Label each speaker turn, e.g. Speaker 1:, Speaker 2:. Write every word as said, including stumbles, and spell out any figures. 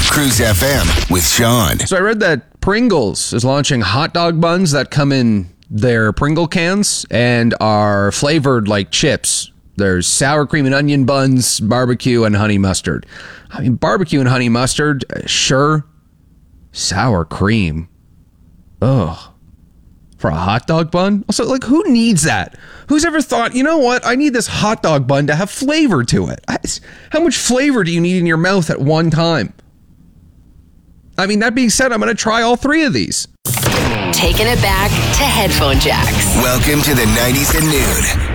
Speaker 1: Cruise F M with Sean.
Speaker 2: So I read that Pringles is launching hot dog buns that come in their Pringle cans and are flavored like chips. There's sour cream and onion buns, barbecue, and honey mustard. I mean, barbecue and honey mustard, uh, sure. Sour cream. Ugh. For a hot dog bun? Also, like, who needs that? Who's ever thought, you know what? I need this hot dog bun to have flavor to it. How much flavor do you need in your mouth at one time? I mean, that being said, I'm going to try all three of these.
Speaker 3: Taking it back to headphone jacks.
Speaker 1: Welcome to the nineties at noon.